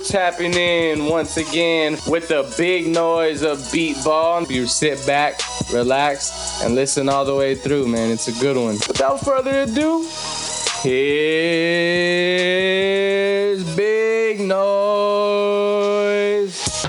tapping in once again with the big noise of beat ball. You sit back, relax, and listen all the way through, man. It's a good one. Without further ado, here's Big Noise.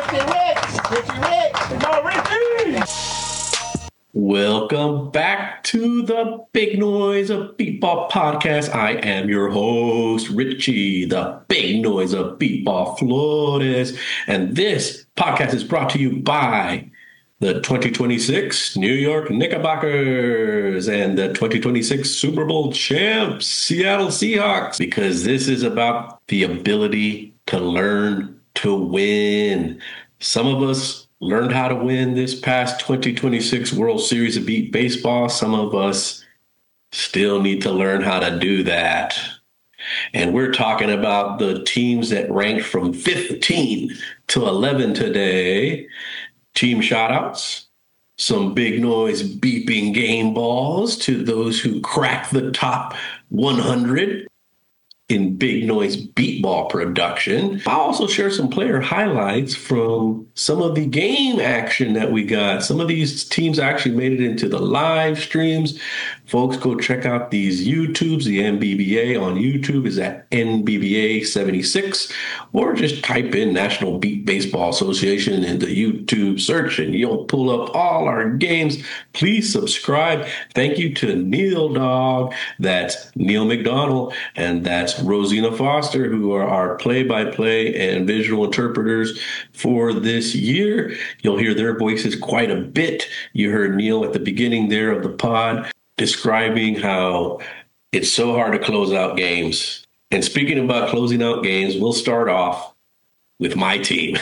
Welcome back to the Big Noise of Beatball podcast. I am your host, Richie, the Big Noise of Beatball Flores. And this podcast is brought to you by the 2026 New York Knickerbockers and the 2026 Super Bowl champs, Seattle Seahawks, because this is about the ability to learn to win. Some of us learned how to win this past 2026 World Series of Beat Baseball. Some of us still need to learn how to do that. And we're talking about the teams that ranked from 15 to 11 today. Team shoutouts, some big noise beeping game balls to those who cracked the top 100 in big noise beatball production. I'll also share some player highlights from some of the game action that we got. Some of these teams actually made it into the live streams. Folks, go check out these YouTubes. The NBBA on YouTube is at NBBA 76, or just type in National Beat Baseball Association in the YouTube search and you'll pull up all our games. Please subscribe. Thank you to Neil Dog, that's Neil McDonald, and that's Rosina Foster, who are our play-by-play and visual interpreters for this year. You'll hear their voices quite a bit. You heard Neil at the beginning there of the pod describing how it's so hard to close out games. And speaking about closing out games, we'll start off with my team,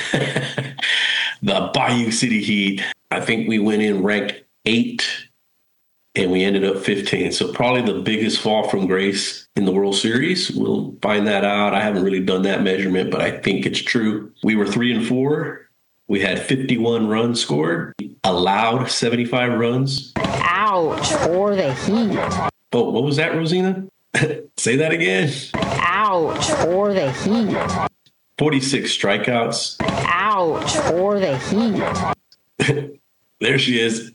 the Bayou City Heat. I think we went in ranked 8 and we ended up 15. So probably the biggest fall from grace in the World Series. We'll find that out. I haven't really done that measurement, but I think it's true. We were 3-4. We had 51 runs scored, allowed 75 runs. Ouch, for the Heat. Oh, what was that, Rosina? Say that again. Ouch, for the Heat. 46 strikeouts. Ouch, for the Heat. There she is.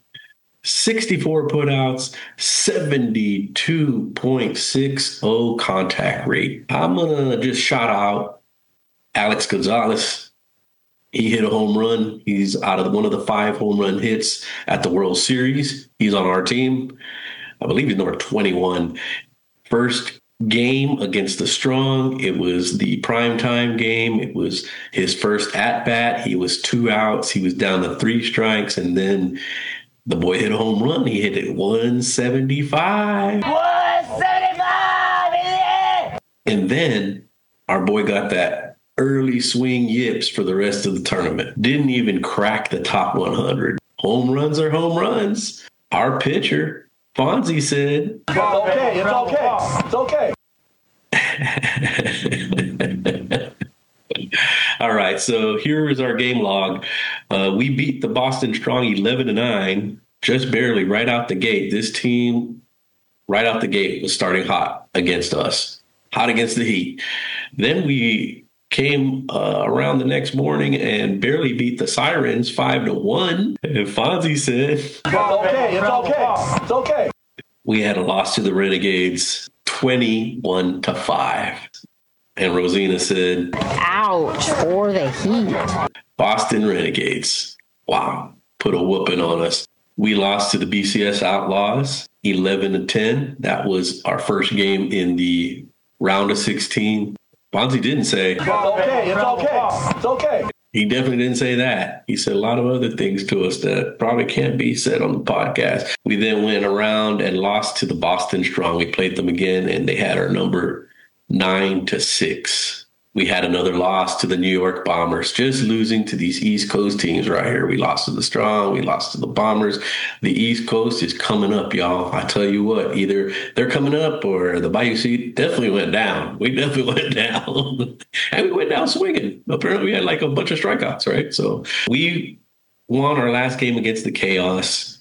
64 putouts, 72.60 contact rate. I'm going to just shout out Alex Gonzalez. He hit a home run. He's out of one of the 5 home run hits at the World Series. He's on our team. I believe he's number 21. First game against the Strong. It was the primetime game. It was his first at-bat. He was 2 outs. He was down to 3 strikes. And then the boy hit a home run. He hit it 175. 175, yeah! And then our boy got that early swing yips for the rest of the tournament. Didn't even crack the top 100. Home runs are home runs. Our pitcher, Fonzie, said, It's okay. all right, so here is our game log. We beat the Boston Strong 11-9, just barely right out the gate. This team, right out the gate, was starting hot against us, hot against the Heat. Then we came around the next morning and barely beat the Sirens 5-1. And Fonzie said, It's okay. We had a loss to the Renegades 21-5. And Rosina said, Ouch, for the Heat. Boston Renegades. Wow, put a whooping on us. We lost to the BCS Outlaws 11-10. That was our first game in the round of 16. Fonzie didn't say, It's okay. He definitely didn't say that. He said a lot of other things to us that probably can't be said on the podcast. We then went around and lost to the Boston Strong. We played them again, and they had our number 9-6. We had another loss to the New York Bombers, just losing to these East Coast teams right here. We lost to the Strong. We lost to the Bombers. The East Coast is coming up, y'all. I tell you what, either they're coming up or the Bayou City definitely went down. We definitely went down. And we went down swinging. Apparently we had like a bunch of strikeouts, right? So we won our last game against the Chaos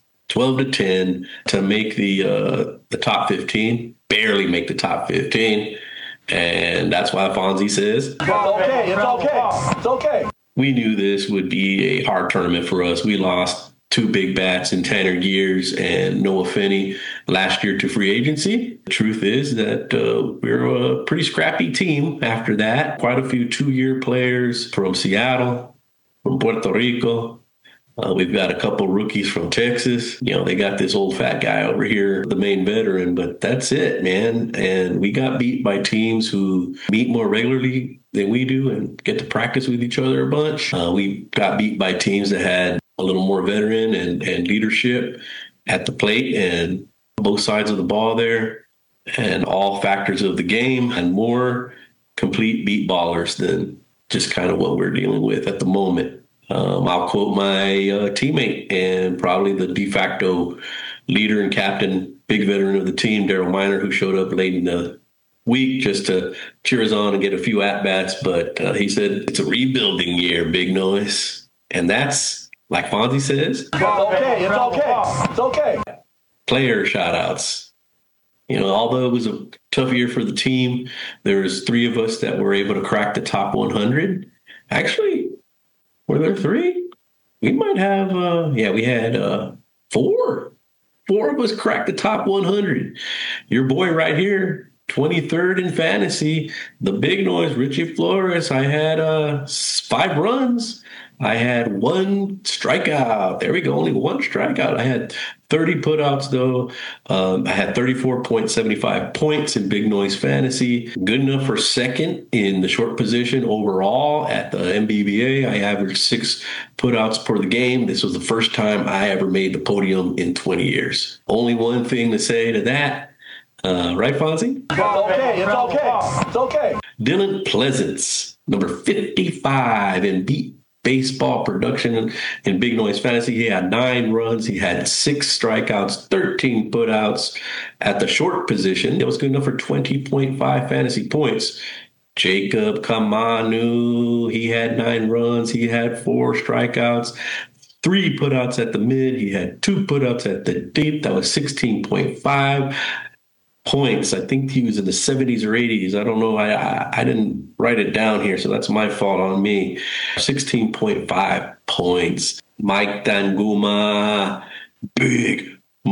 12-10 to make the top 15, barely make the top 15. And that's why Fonzie says, It's okay. It's okay. It's okay. we knew this would be a hard tournament for us. We lost two big bats in Tanner Gears and Noah Finney last year to free agency. The truth is that we're a pretty scrappy team after that. Quite a few two-year players from Seattle, from Puerto Rico. We've got a couple rookies from Texas. You know, they got this old fat guy over here, the main veteran, but that's it, man. And we got beat by teams who meet more regularly than we do and get to practice with each other a bunch. We got beat by teams that had a little more veteran and leadership at the plate and both sides of the ball there and all factors of the game and more complete beat ballers than just kind of what we're dealing with at the moment. I'll quote my teammate and probably the de facto leader and captain, big veteran of the team, Daryl Miner, who showed up late in the week just to cheer us on and get a few at-bats. But he said, it's a rebuilding year, Big Noise. And that's, like Fonzie says, It's okay. It's okay. It's okay. player shout-outs. You know, although it was a tough year for the team, there was three of us that were able to crack the top 100. Actually, were there three? We might have, we had four. Four of us cracked the top 100. Your boy right here, 23rd in fantasy, the Big Noise, Richie Flores. I had 5 runs. I had 1 strikeout. There we go, only 1 strikeout. I had 30 putouts, though. I had 34.75 points in Big Noise Fantasy. Good enough for second in the short position overall at the MBBA. I averaged 6 putouts per the game. This was the first time I ever made the podium in 20 years. Only one thing to say to that. Right, Fonzie? It's okay. It's okay. It's okay. Dylan Pleasance, number 55 in beat baseball production in Big Noise Fantasy. He had 9 runs. He had 6 strikeouts, 13 putouts at the short position. It was good enough for 20.5 fantasy points. Jacob Kamanu, he had 9 runs. He had 4 strikeouts, 3 putouts at the mid. He had 2 putouts at the deep. That was 16.5 points. I think he was in the 70s or 80s. I don't know. I didn't write it down here, so that's my fault on me. 16.5 points. Mike Danguma, Big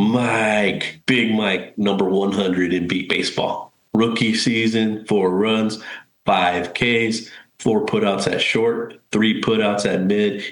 Mike, number 100 in beat baseball. Rookie season, 4 runs, 5 Ks, 4 putouts at short, 3 putouts at mid,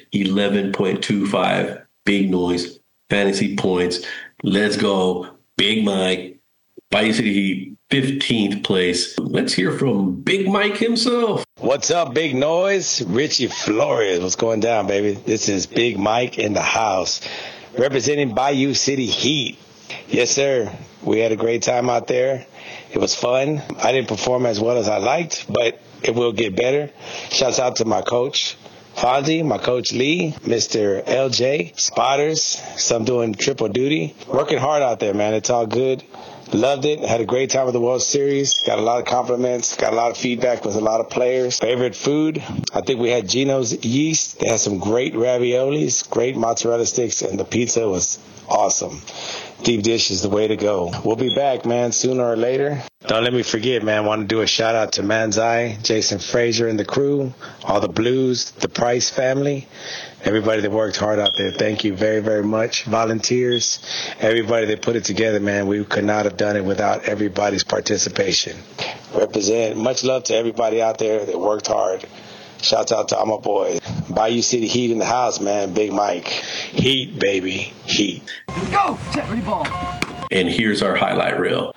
11.25 Big Noise fantasy points. Let's go, Big Mike. Bayou City Heat, 15th place. Let's hear from Big Mike himself. What's up, Big Noise? Richie Flores. What's going down, baby? This is Big Mike in the house, representing Bayou City Heat. Yes, sir. We had a great time out there. It was fun. I didn't perform as well as I liked, but it will get better. Shouts out to my coach, Fonzie, my coach Lee, Mr. LJ, spotters, some doing triple duty. Working hard out there, man. It's all good. Loved it. Had a great time with the World Series. Got a lot of compliments. Got a lot of feedback with a lot of players. Favorite food? I think we had Gino's Yeast. They had some great raviolis, great mozzarella sticks, and the pizza was awesome. Deep dish is the way to go. We'll be back, man, sooner or later. Don't let me forget, man. I want to do a shout out to Manzai, Jason Frazier and the crew, all the Blues, the Price family, everybody that worked hard out there. Thank you very, very much. Volunteers, everybody that put it together, man. We could not have done it without everybody's participation. Represent. Much love to everybody out there that worked hard. Shouts out to all my boys. Bayou City Heat in the house, man. Big Mike. Heat, baby. Heat. Go! Set, ready, ball. And here's our highlight reel.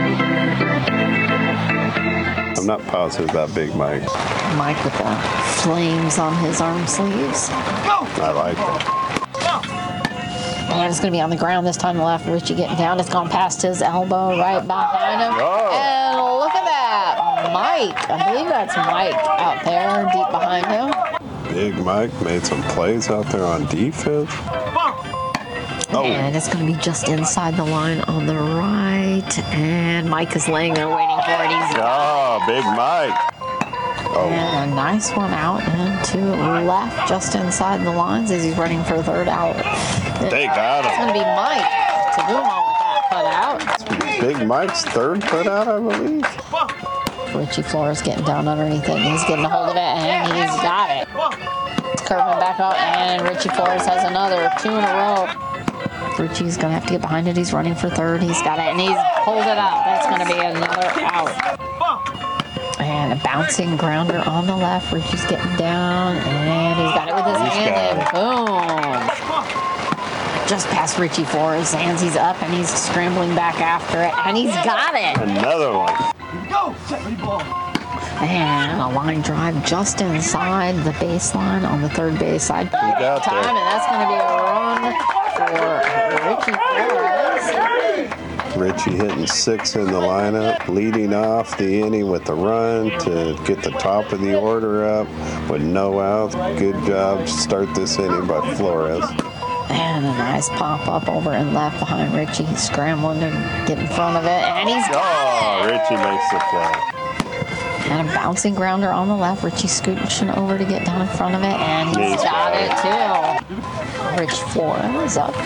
I'm not positive about Big Mike. Mike with the flames on his arm sleeves. Go! I like it. And it's going to be on the ground this time. Left Richie getting down. It's gone past his elbow right behind him. Oh. And look at that. Mike. I believe that's Mike out there deep behind him. Big Mike made some plays out there on defense. Oh. And it's going to be just inside the line on the right. And Mike is laying there waiting for it. He's Big Mike. Oh. And a nice one out and to left just inside the lines as he's running for third out. They got him. It's going to be Mike to do him on with that putout. Big Mike's third putout, I believe. Richie Flores getting down underneath it. And he's getting a hold of it, and he's got it. It's curving back up, and Richie Flores has another 2 in a row. Richie's going to have to get behind it. He's running for third. He's got it, and he's pulled it up. That's going to be another out. And a bouncing grounder on the left. Richie's getting down, and he's got it with his hand, and boom. Just past Richie Flores' hands. He's up, and he's scrambling back after it, and he's got it. Another one. And a line drive just inside the baseline on the third base side. got there. Time, and that's going to be a run for Richie Flores. Richie hitting 6 in the lineup, leading off the inning with the run to get the top of the order up with no outs. Good job to start this inning by Flores. And a nice pop up over and left behind Richie. He's scrambling to get in front of it, and he's got it. Richie makes the play. And a bouncing grounder on the left. Richie scooching over to get down in front of it, and he's got it too. Rich Flores up.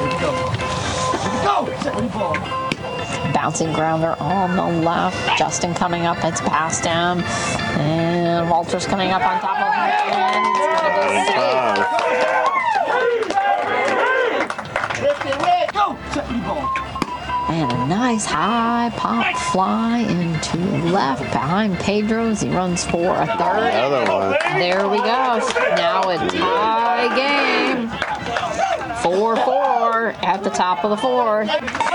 Bouncing grounder on the left. Justin coming up. It's past him. And Walter's coming up on top of him. And it's going to be safe. And a nice high pop fly into left behind Pedro as he runs for a third. Another one. There we go. Now a tie game. 4-4 at the top of the fourth.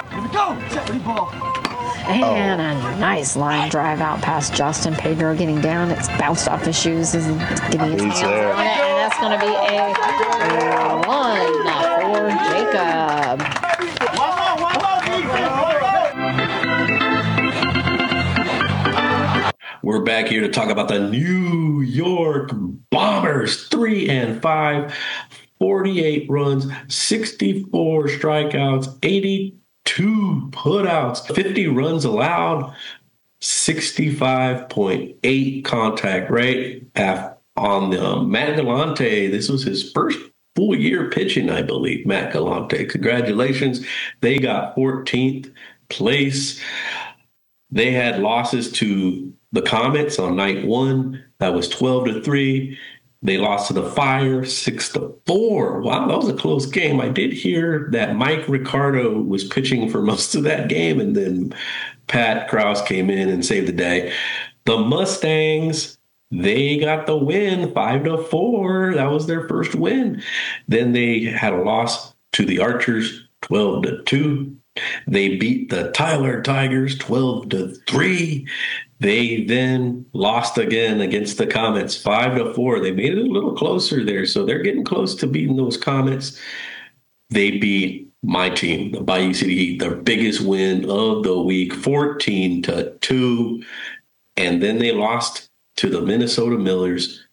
And a nice line drive out past Justin. Pedro getting down. It's bounced off his shoes. He's getting his hands there. on it. And that's going to be a one for Jacob. We're back here to talk about the New York Bombers. 3-5, 48 runs, 64 strikeouts, 82 putouts, 50 runs allowed, 65.8 contact rate on the Matt Galante. This was his first full year pitching, I believe, Matt Galante. Congratulations. They got 14th place. They had losses to the Comets on night 1. That was 12-3. They lost to the Fire 6-4. Wow, that was a close game. I did hear that Mike Ricardo was pitching for most of that game, and then Pat Krause came in and saved the day. The Mustangs, they got the win 5-4. That was their first win. Then they had a loss to the Archers 12-2. They beat the Tyler Tigers 12-3. They then lost again against the Comets 5-4. They made it a little closer there, so they're getting close to beating those Comets. They beat my team, the Bayou City Heat, their biggest win of the week, 14-2. And then they lost to the Minnesota Millers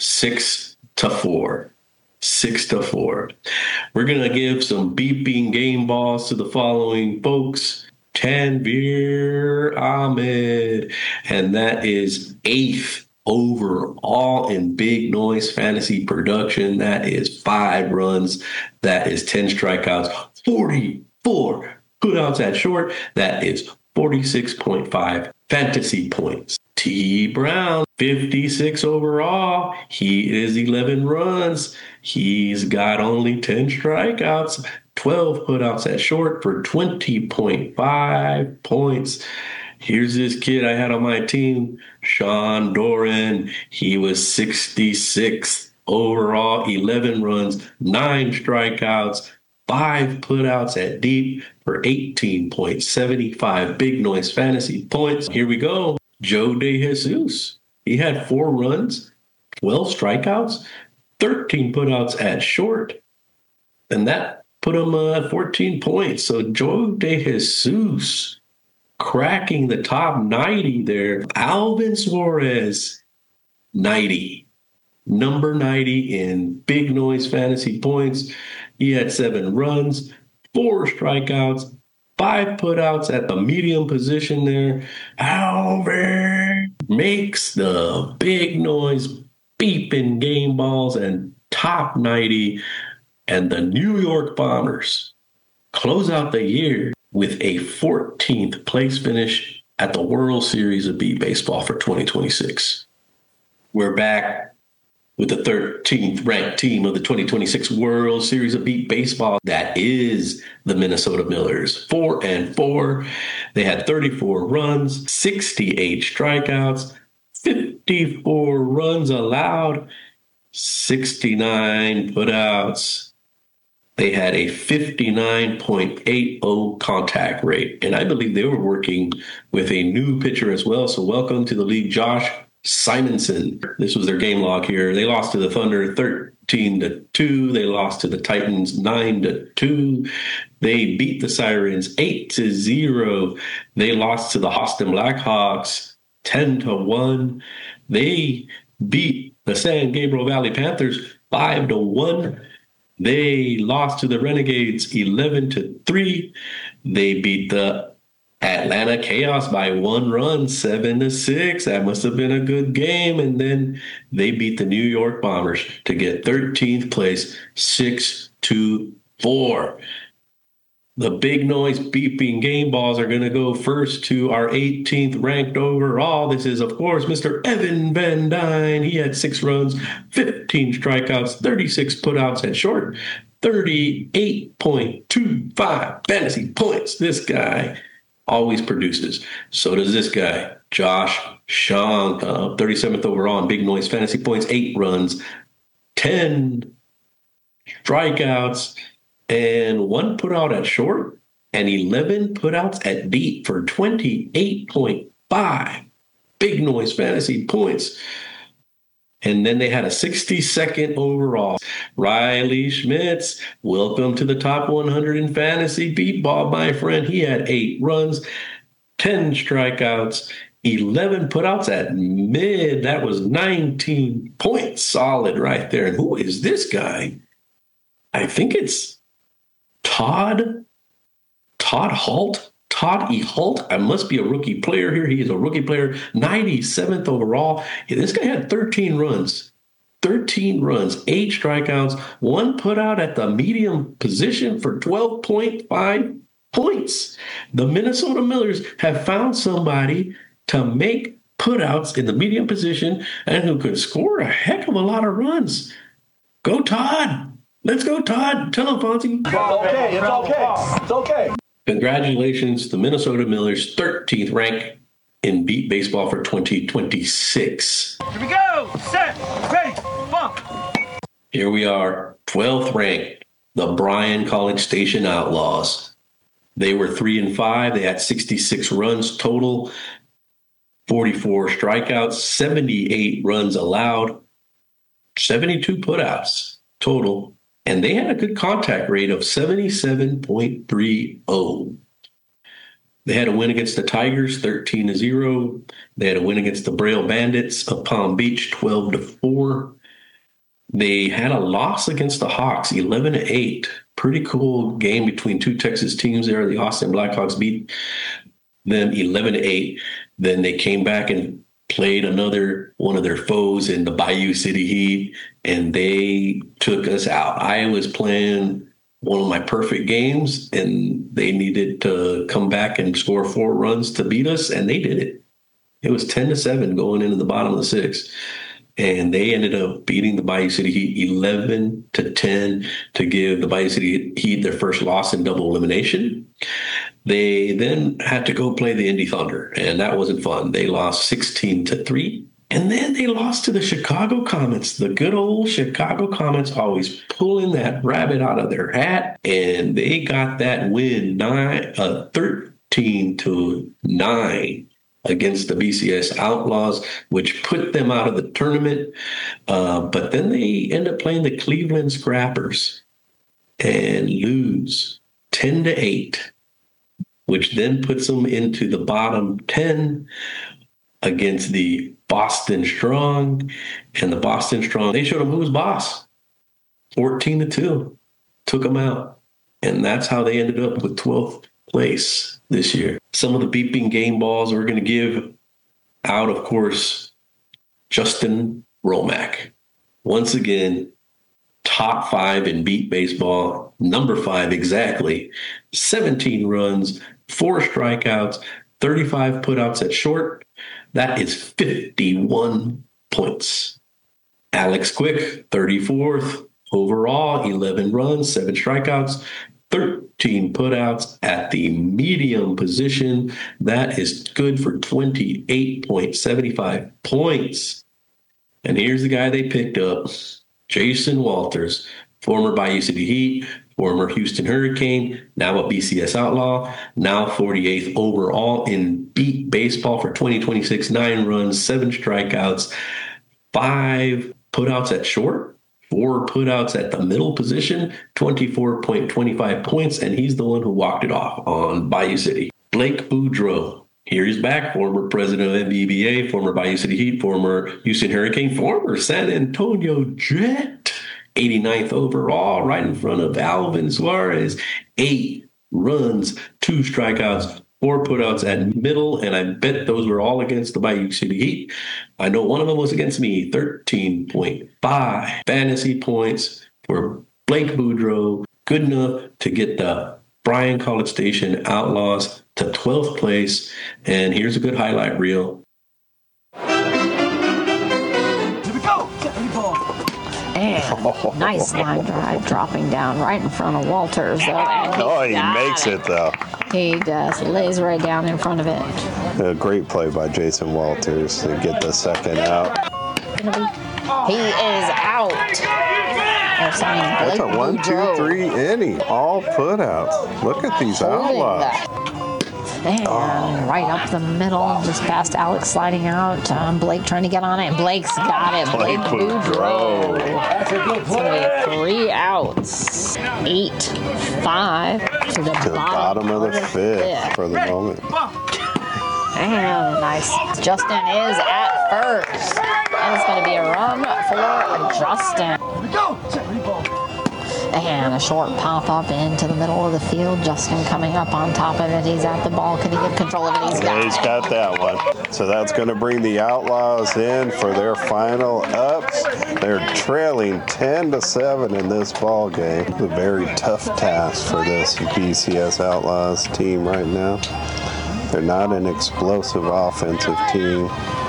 6-4. 6-4. We're going to give some beeping game balls to the following folks. Tanvir Ahmed, and that is 8th overall in Big Noise Fantasy production. That is 5 runs. That is 10 strikeouts, 44 putouts at short. That is 46.5 fantasy points. T. Brown, 56 overall. He is 11 runs. He's got only 10 strikeouts, 12 putouts at short for 20.5 points. Here's this kid I had on my team, Sean Doran. He was 66th overall, 11 runs, 9 strikeouts, 5 putouts at deep for 18.75 Big Noise Fantasy points. Here we go. Joe DeJesus. He had 4 runs, 12 strikeouts, 13 putouts at short, and that put him at 14 points. So Joe DeJesus cracking the top 90 there. Alvin Suarez, 90. Number 90 in Big Noise Fantasy points. He had 7 runs, 4 strikeouts, 5 putouts at the medium position there. Alvin makes the Big Noise beeping game balls and top 90. And the New York Bombers close out the year with a 14th place finish at the World Series of Beat Baseball for 2026. We're back with the 13th ranked team of the 2026 World Series of Beat Baseball. That is the Minnesota Millers, 4-4. They had 34 runs, 68 strikeouts, 54 runs allowed, 69 putouts. They had a 59.80 contact rate. And I believe they were working with a new pitcher as well. So welcome to the league, Josh Simonson. This was their game log here. They lost to the Thunder 13-2. They lost to the Titans 9-2. They beat the Sirens 8-0. They lost to the Austin Blackhawks 10-1. They beat the San Gabriel Valley Panthers 5-1. They lost to the Renegades 11-3. They beat the Atlanta Chaos by 1 run, 7-6. That must have been a good game. And then they beat the New York Bombers to get 13th place, 6-4. The Big Noise beeping game balls are going to go first to our 18th ranked overall. This is, of course, Mr. Evan Van Dyne. He had 6 runs, 15 strikeouts, 36 putouts at short, 38.25 fantasy points. This guy always produces. So does this guy, Josh Shong, 37th overall in Big Noise fantasy points, 8 runs, 10 strikeouts, and 1 putout at short, and 11 putouts at deep for 28.5 Big Noise fantasy points. And then they had a 62nd overall. Riley Schmitz, welcome to the top 100 in fantasy beat ball, my friend. He had 8 runs, 10 strikeouts, 11 putouts at mid. That was 19 points solid right there. And who is this guy? I think it's Todd Holt. Todd E. Holt. I must be a rookie player here. He is a rookie player, 97th overall. Yeah, this guy had 13 runs, 8 strikeouts, 1 putout at the medium position for 12.5 points. The Minnesota Millers have found somebody to make putouts in the medium position and who could score a heck of a lot of runs. Go, Todd. Let's go, Todd. Tell him, Fonzie. It's okay. It's okay. It's okay. Congratulations, the Minnesota Millers, 13th rank in Beat Baseball for 2026. Here we go. Set. Ready. Bump. Here we are, 12th ranked, the Bryan College Station Outlaws. They were 3-5. They had 66 runs total, 44 strikeouts, 78 runs allowed, 72 putouts total. And they had a good contact rate of 77.30. They had a win against the Tigers, 13-0. They had a win against the Braille Bandits of Palm Beach, 12-4. They had a loss against the Hawks, 11-8. Pretty cool game between 2 Texas teams there. The Austin Blackhawks beat them 11-8. Then they came back and played another one of their foes in the Bayou City Heat, and they took us out. I was playing one of my perfect games, and they needed to come back and score 4 runs to beat us, and they did it. It was 10-7 going into the bottom of the 6th, and they ended up beating the Bayou City Heat 11-10 to give the Bayou City Heat their first loss in double elimination. They then had to go play the Indy Thunder, and that wasn't fun. They lost 16-3. And then they lost to the Chicago Comets. The good old Chicago Comets always pulling that rabbit out of their hat. And they got that win 13-9 against the BCS Outlaws, which put them out of the tournament. But then they end up playing the Cleveland Scrappers and lose 10-8. Which then puts them into the bottom 10 against the Boston Strong. And the Boston Strong, they showed them who was boss. 14-2. Took them out. And that's how they ended up with 12th place this year. Some of the beeping game balls we're going to give out, of course, Justin Romack. Once again, top 5 in beat baseball, number 5 exactly, 17 runs, 4 strikeouts, 35 putouts at short. That is 51 points. Alex Quick, 34th overall, 11 runs, 7 strikeouts, 13 putouts at the medium position. That is good for 28.75 points. And here's the guy they picked up, Jason Walters, former Bayou City Heat, former Houston Hurricane, now a BCS Outlaw, now 48th overall in beat baseball for 2026, 9 runs, 7 strikeouts, 5 putouts at short, 4 putouts at the middle position, 24.25 points, and he's the one who walked it off on Bayou City. Blake Boudreau, here he's back, former president of NBBA, former Bayou City Heat, former Houston Hurricane, former San Antonio Jet, 89th overall, right in front of Alvin Suarez, 8 runs, 2 strikeouts, 4 putouts at middle, and I bet those were all against the Bayou City Heat. I know one of them was against me, 13.5 fantasy points for Blake Boudreau. Good enough to get the Bryan College Station Outlaws to 12th place. And here's a good highlight reel. And nice line drive dropping down right in front of Walters. Though, He makes it, though. He just lays right down in front of it. A great play by Jason Walters to get the second out. He is out. They're saying That's Blake a 1, 2, Boudreau 3 inning. All putouts. Look at these holding Outlaws. that. And right up the middle, just past Alex sliding out. Blake trying to get on it. Blake's got it. Blake Boudreau. It's going to be 3 outs. 8-5 to the bottom of the fifth for the moment. And nice. Justin is at first. And it's going to be a run for Justin. And a short pop-up into the middle of the field. Justin coming up on top of it. He's at the ball. Can he get control of it? He's got that one. So that's going to bring the Outlaws in for their final ups. They're trailing 10-7 in this ball game. A very tough task for this BCS Outlaws team right now. They're not an explosive offensive team.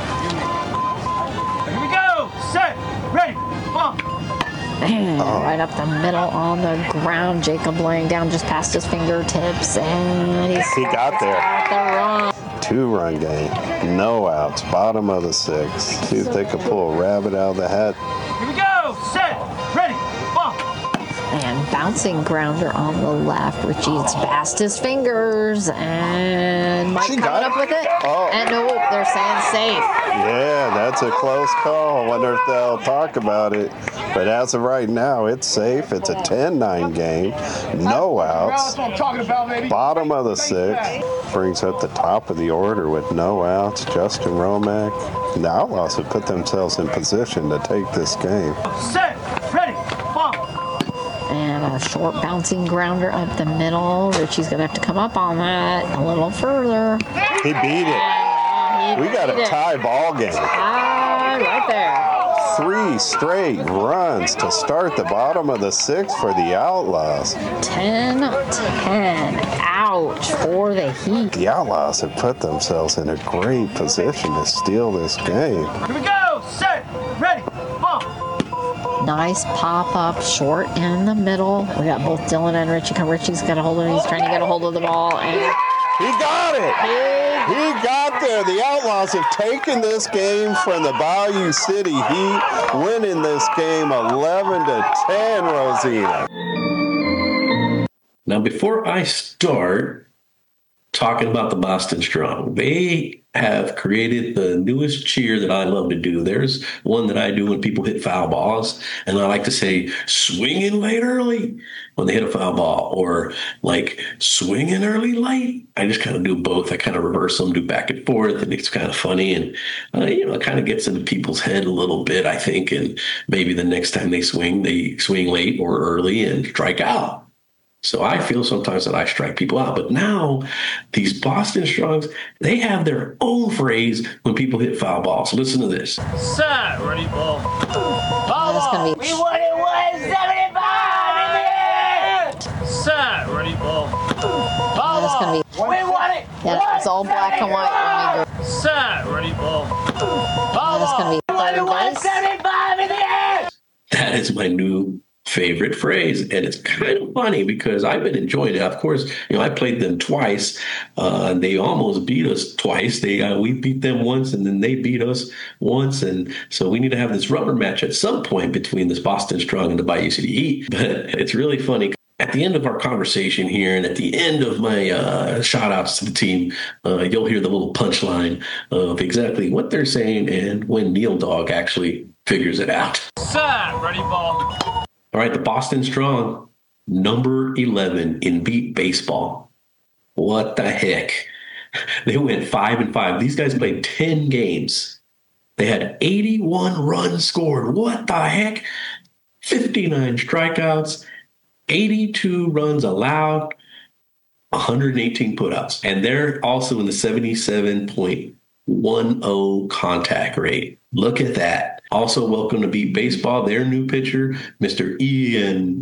Here we go. Set. Ready. Bump. And right up the middle on the ground. Jacob laying down just past his fingertips. And he got there. The run. 2-run game. No outs. Bottom of the 6th. See if they can pull a rabbit out of the hat. Here we go. Set. Ready. Bump. And bouncing grounder on the left. Richie's past his fingers. And Mike coming up with it. Oh. And no, they're saying safe. Yeah, that's a close call. I wonder if they'll talk about it. But as of right now, it's safe. It's a 10-9 game. No outs. Bottom of the 6th. Brings up the top of the order with no outs. Justin Romack. The Outlaws have put themselves in position to take this game. Set. Ready. Bump. And a short bouncing grounder up the middle. Richie's going to have to come up on that a little further. He beat it. We got a tie ball game. Right there. 3 straight runs to start the bottom of the 6th for the Outlaws. 10-10. Ouch for the Heat. The Outlaws have put themselves in a great position to steal this game. Here we go. Set. Ready. Bump. Nice pop-up, short in the middle. We got both Dylan and Richie. Richie's got a hold of it. He's trying to get a hold of the ball. And he got it. He got there. The Outlaws have taken this game from the Bayou City Heat, winning this game 11-10, Rosina. Now, before I start talking about the Boston Strong, they have created the newest cheer that I love to do. There's one that I do when people hit foul balls, and I like to say, swinging late early when they hit a foul ball, or like swinging early late. I just kind of do both. I kind of reverse them, do back and forth, and it's kind of funny, and it kind of gets into people's head a little bit, I think, and maybe the next time they swing late or early and strike out. So I feel sometimes that I strike people out. But now these Boston Strongs, they have their own phrase when people hit foul balls. Listen to this. Set. Ready. Ball. Foul ball. We won it 175 in the end. Set. Ready. Ball. That's going to be... We won it Yeah, It's all black and white when we go. Set, ready, ball. That's going to be third base. 175 in the air! That is my new favorite phrase. And it's kind of funny because I've been enjoying it. Of course, I played them twice. They almost beat us twice. We beat them once and then they beat us once. And so we need to have this rubber match at some point between this Boston Strong and the Bayou City Heat. But it's really funny. At the end of our conversation here and at the end of my shout outs to the team, you'll hear the little punchline of exactly what they're saying and when Neil Dogg actually figures it out. Set, ready, ball. All right, the Boston Strong, number 11 in beat baseball. What the heck? They went 5-5. These guys played 10 games. They had 81 runs scored. What the heck? 59 strikeouts, 82 runs allowed, 118 putouts. And they're also in the 77.10 contact rate. Look at that. Also, welcome to Beat Baseball, their new pitcher, Mr. Ian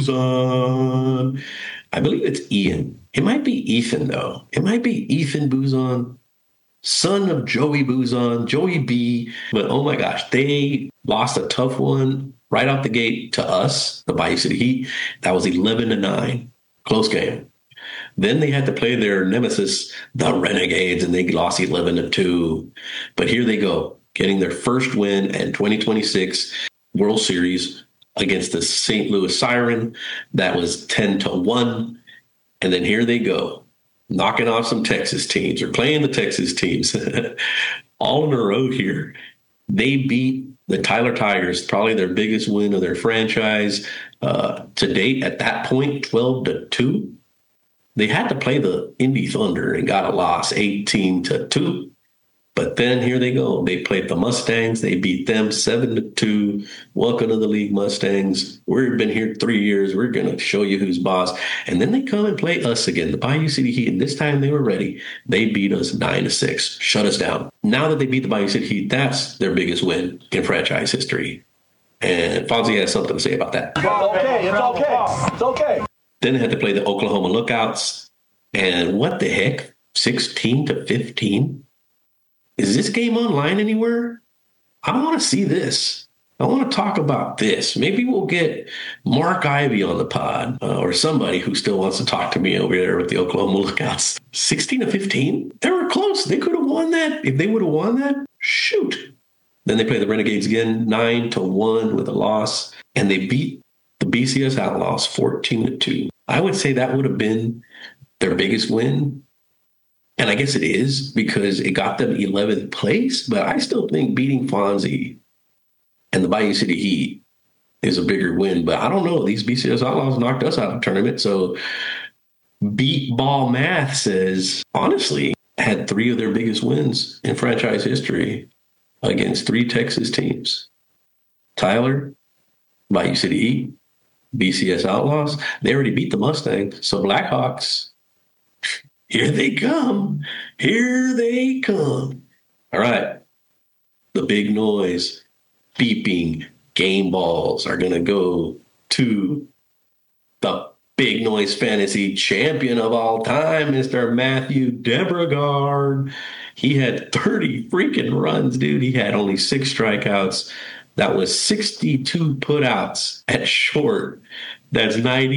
Bouzon. I believe it's Ian. It might be Ethan, though. It might be Ethan Bouzon, son of Joey Bouzon, Joey B. But, oh, my gosh, they lost a tough one right out the gate to us, the Bayou City Heat. That was 11-9. Close game. Then they had to play their nemesis, the Renegades, and they lost 11-2. But here they go, getting their first win in 2026 World Series against the St. Louis Siren. That was 10-1. And then here they go, knocking off some Texas teams or playing the Texas teams all in a row here. They beat the Tyler Tigers, probably their biggest win of their franchise to date at that point, 12-2. They had to play the Indy Thunder and got a loss, 18-2. But then here they go. They played the Mustangs. They beat them 7-2. Welcome to the league, Mustangs. We've been here 3 years. We're going to show you who's boss. And then they come and play us again, the Bayou City Heat. And this time they were ready. They beat us 9-6, shut us down. Now that they beat the Bayou City Heat, that's their biggest win in franchise history. And Fonzie has something to say about that. It's okay. Then they had to play the Oklahoma Lookouts. And what the heck? 16-15? Is this game online anywhere? I want to see this. I want to talk about this. Maybe we'll get Mark Ivy on the pod or somebody who still wants to talk to me over there with the Oklahoma Lookouts. 16-15? They were close. They could have won that. If they would have won that, shoot. Then they play the Renegades again, 9-1 with a loss. And they beat the BCS Outlaws 14-2. I would say that would have been their biggest win. And I guess it is because it got them 11th place, but I still think beating Fonzie and the Bayou City Heat is a bigger win. But I don't know. These BCS Outlaws knocked us out of the tournament. So beat ball math says, honestly, had 3 of their biggest wins in franchise history against 3 Texas teams. Tyler, Bayou City Heat, BCS Outlaws. They already beat the Mustangs. So Blackhawks, here they come. Here they come. All right. The big noise, beeping game balls are going to go to the Big Noise Fantasy champion of all time, Mr. Matthew Debregard. He had 30 freaking runs, dude. He had only 6 strikeouts. That was 62 putouts at short. That's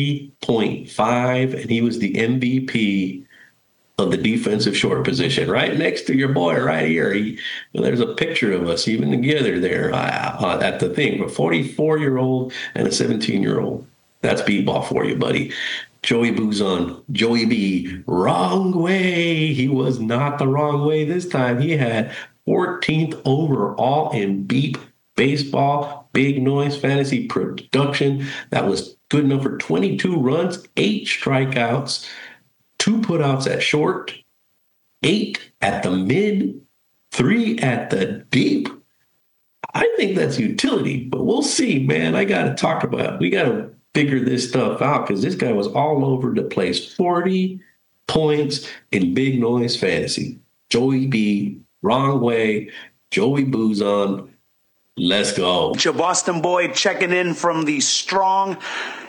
90.5, and he was the MVP of the defensive short position, right next to your boy right here. There's a picture of us even together there at the thing. A 44-year-old and a 17-year-old. That's beat ball for you, buddy. Joey Bouzon, Joey B, wrong way. He was not the wrong way this time. He had 14th overall in beat baseball, Big Noise Fantasy production. That was good enough for 22 runs, 8 strikeouts, 2 putouts at short, 8 at the mid, 3 at the deep. I think that's utility, but we'll see, man. We got to figure this stuff out because this guy was all over the place. 40 points in Big Noise Fantasy. Joey B, wrong way. Joey Bouzon, let's go. Your Boston boy checking in from the Strong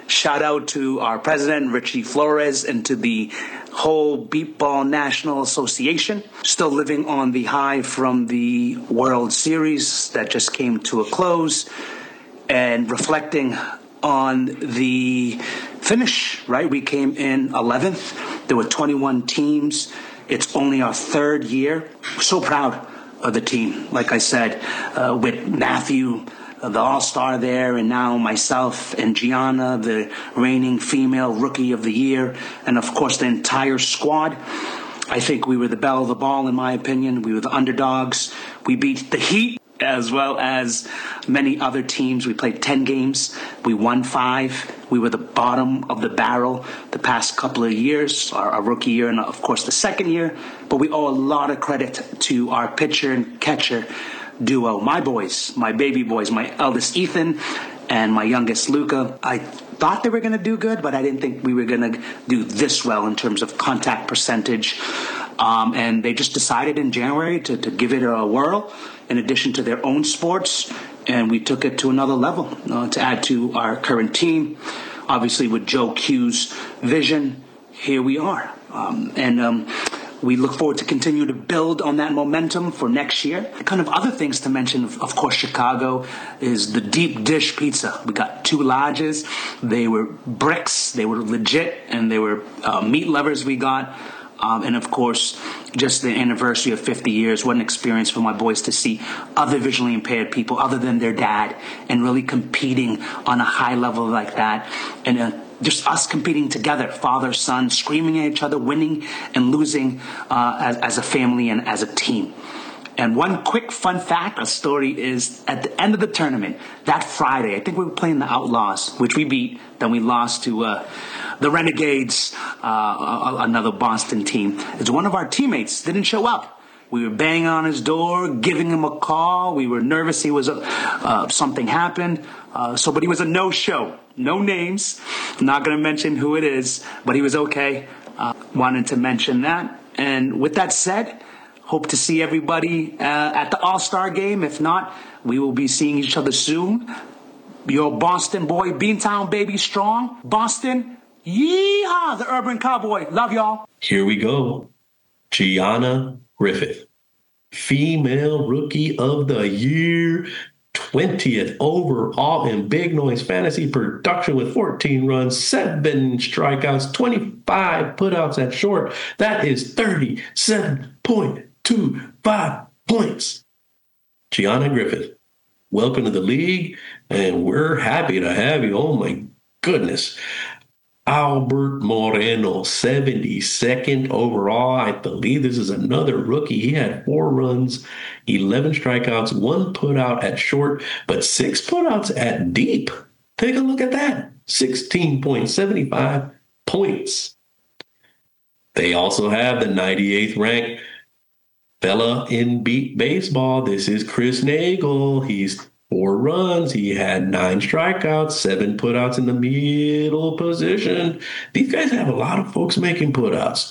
Shout out to our president, Richie Flores, and to the whole Beatball National Association. Still living on the high from the World Series that just came to a close, and reflecting on the finish, right? We came in 11th. There were 21 teams. It's only our third year. We're so proud of the team. Like I said, with Matthew, the all-star there, and now myself and Gianna, the reigning female rookie of the year, and of course the entire squad. I think we were the belle of the ball, in my opinion. We were the underdogs. We beat the Heat as well as many other teams. We played 10 games. We won 5. We were the bottom of the barrel the past couple of years, our rookie year and, of course, the second year. But we owe a lot of credit to our pitcher and catcher duo. My boys, my baby boys, my eldest Ethan and my youngest Luca. I thought they were going to do good, but I didn't think we were going to do this well in terms of contact percentage. And they just decided in January to give it a whirl in addition to their own sports. And we took it to another level to add to our current team. Obviously, with Joe Q's vision, here we are. We look forward to continue to build on that momentum for next year. Kind of other things to mention, of course, Chicago is the deep dish pizza. We got 2 larges. They were bricks. They were legit, and they were meat lovers we got. And, of course, just the anniversary of 50 years. What an experience for my boys to see other visually impaired people other than their dad and really competing on a high level like that. And just us competing together, father, son, screaming at each other, winning and losing as a family and as a team. And one quick fun fact, a story, is at the end of the tournament, that Friday, I think we were playing the Outlaws, which we beat. Then we lost to the Renegades, another Boston team. It's one of our teammates didn't show up. We were banging on his door, giving him a call. We were nervous he was something happened. But he was a no-show. No names. I'm not going to mention who it is, but he was okay. Wanted to mention that. And with that said, hope to see everybody at the All-Star game. If not, we will be seeing each other soon. Your Boston boy, Beantown baby, strong. Boston, yeehaw, the urban cowboy. Love y'all. Here we go. Gianna Griffith, Female Rookie of the Year, 20th overall in Big Noise Fantasy production with 14 runs, 7 strikeouts, 25 putouts at short. That is 37.25 points. Gianna Griffith, welcome to the league, and we're happy to have you. Oh, my goodness. Albert Moreno, 72nd overall. I believe this is another rookie. He had 4 runs, 11 strikeouts, 1 putout at short, but 6 putouts at deep. Take a look at that. 16.75 points. They also have the 98th ranked fella in beat baseball. This is Chris Nagel. He's 4 runs. He had 9 strikeouts, 7 putouts in the middle position. These guys have a lot of folks making putouts.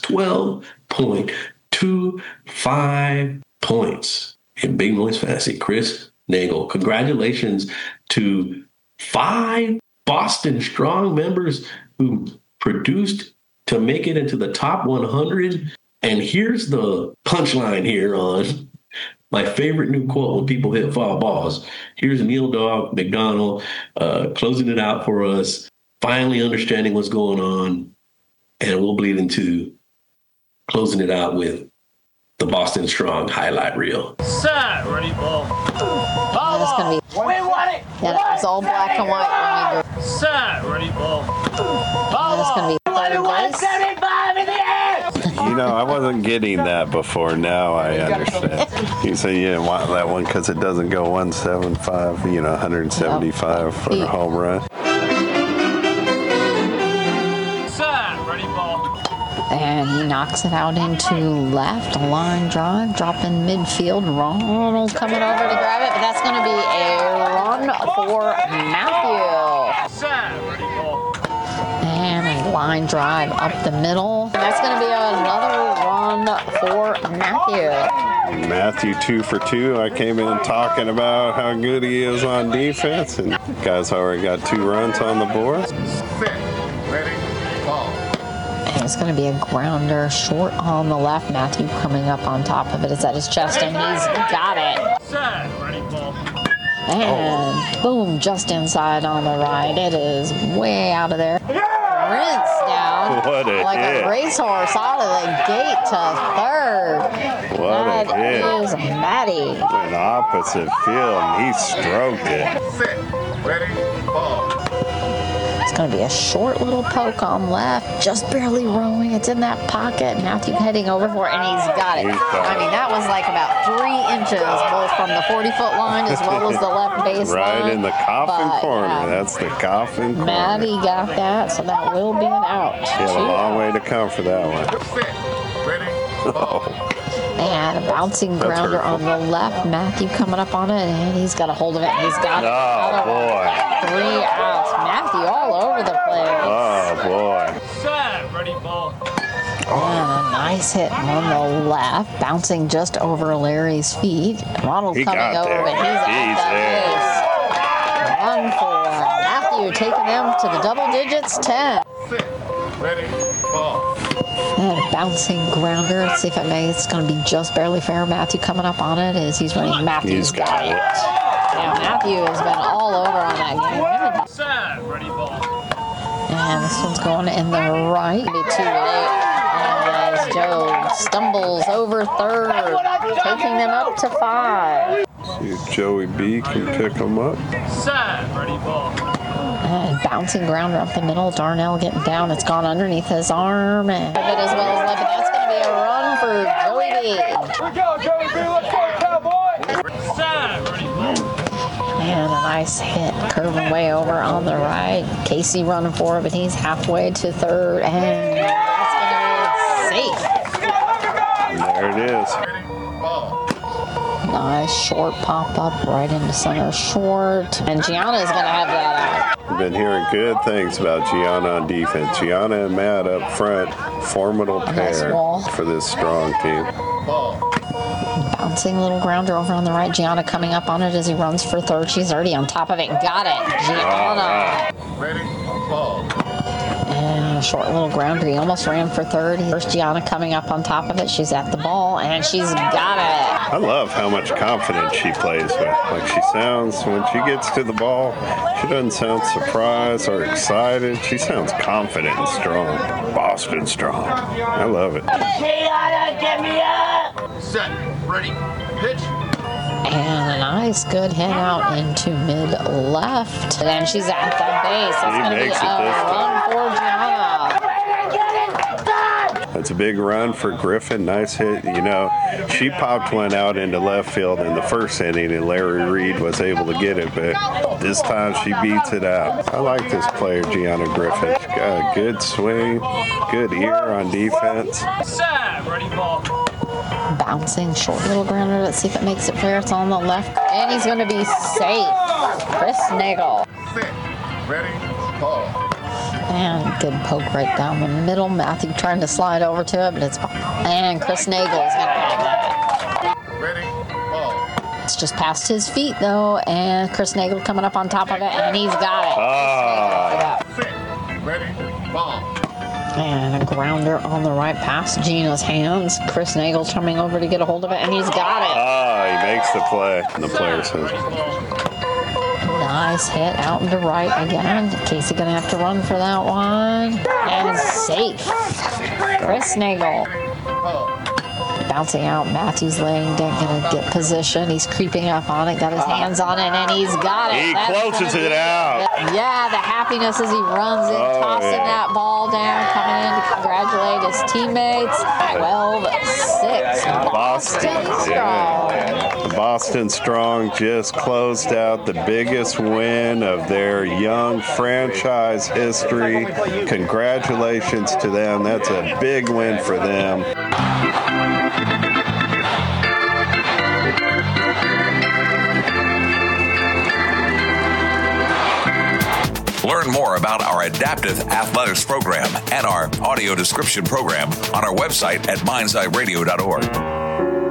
12.25 points in Big Noise Fantasy. Chris Nagel. Congratulations to 5 Boston Strong members who produced to make it into the top 100. And here's the punchline here on my favorite new quote when people hit foul balls. Here's Neil Dog McDonald closing it out for us, finally understanding what's going on, and we'll bleed into closing it out with the Boston Strong highlight reel. Set, ready, ball. Yeah, it's gonna be. We want it. Yeah, it's all black and white when we go. Set, ready, ball. Yeah, it's gonna be third base. 175 in the air. You know, I wasn't getting that before. Now I understand. You say you didn't want that one because it doesn't go 175, 175 for a home run. Set, ready, ball. And he knocks it out into left, a line drive, dropping midfield. Ronald coming over to grab it, but that's going to be a run for Matthew. Set, ready, ball. And a line drive up the middle. And that's going to be another run one for Matthew. Matthew 2 for 2. I came in talking about how good he is on defense, and guys already got 2 runs on the board. And it's going to be a grounder short on the left. Matthew coming up on top of it. It's at his chest, and he's got it. Set. Ready, ball. And boom, just inside on the right. It is way out of there. Sprints down What a like hit. a racehorse out of the gate to third. What a hit. That is Matty. An opposite field, and he stroked it. It's going to be a short little poke on left, just barely rolling. It's in that pocket. Matthew heading over for it, and he's got it. I mean, that was like about 3 inches, both from the 40-foot line as well as the left base Right line. in the coffin But, corner. yeah, That's the coffin corner. Matty got that, so that will be an out. He had a long way to come for that one. Oh, And a bouncing That's grounder on hurtful. the left. Matthew coming up on it, and he's got a hold of it. He's got it. Oh, Another one. boy. 3 outs. Matthew all over the place. Oh, boy. Set. Ready, ball. And a nice hit on the left, bouncing just over Larry's feet. Ronald He coming got over, there. but he's at He's the there. base. Run for Matthew, taking them to the double digits, 10. And a bouncing grounder. Let's see if it makes. It's going to be just barely fair. Matthew coming up on it as he's running. Matthew's He's got it. Yeah, Matthew has been all over on that game. Set. Ready, ball. And this one's going in the right. Be too late as Joe stumbles over third, taking them up to 5. See if Joey B can pick him up. Set. Ready, ball. And bouncing grounder up the middle. Darnell getting down. It's gone underneath his arm. And it as well as left. But that's going to be a run for Joey B. Here we go, Joey B. Let's go, cowboy. Set. Ready, ball. And a nice hit, curving way over on the right. Casey running for it, but he's halfway to third. And that's going to be safe. And there it is. Nice short pop up right into center short. And Gianna is going to have that out. I've been hearing good things about Gianna on defense. Gianna and Matt up front, formidable Nice pair wall. for this strong team. Bouncing little grounder over on the right. Gianna coming up on it as he runs for third. She's already on top of it. Got it. Gianna. And a short little grounder. He almost ran for third. First Gianna coming up on top of it. She's at the ball, and she's got it. I love how much confidence she plays with. Like she sounds, when she gets to the ball, she doesn't sound surprised or excited. She sounds confident and strong. Boston strong. I love it. Set. Ready. Pitch. And a nice good hit out into mid left. And she's at the base. That's He going to be makes a it this run for Gianna. That's a big run for Griffin. Nice hit. You know, she popped one out into left field in the first inning, and Larry Reed was able to get it, but this time she beats it out. I like this player, Gianna Griffin. She's got a good swing, good ear on defense. Set. Ready, ball. Bouncing short little grounder. Let's see if it makes it fair. It's on the left. And he's going to be safe. Chris Nagel. Set. Ready. Ball. And good poke right down the middle. Matthew trying to slide over to it, but it's... And Chris Nagel is going to have that. Ready. Ball. It's just past his feet, though. And Chris Nagel coming up on top of it, and he's got it. Set. Ready. Ball. And a grounder on the right past Gina's hands. Chris Nagel coming over to get a hold of it, and he's got it. He makes the play. And the player says, Nice hit out into right again. Casey gonna have to run for that one. And safe. Chris Nagel. Bouncing out. Matthews laying down, gonna get position. He's creeping up on it, got his hands on it, and he's got it. He That's closes gonna it be- out. Yeah, the happiness as he runs in, tossing yeah. that ball down, coming in to congratulate his teammates. 12-6. Boston strong. The Boston Strong just closed out the biggest win of their young franchise history. Congratulations to them. That's a big win for them. Learn more about our Adaptive Athletics program and our audio description program on our website at mindseyeradio.org.